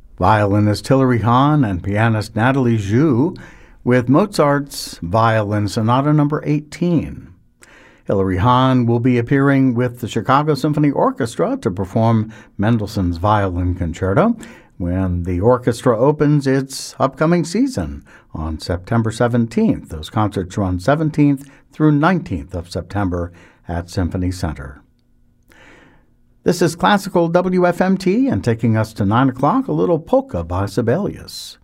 violinist Hilary Hahn and pianist Natalie Zhu with Mozart's Violin Sonata No. 18. Hilary Hahn will be appearing with the Chicago Symphony Orchestra to perform Mendelssohn's Violin Concerto when the orchestra opens its upcoming season on September 17th. Those concerts run 17th through 19th of September at Symphony Center. This is Classical WFMT, and taking us to 9 o'clock, a little polka by Sibelius.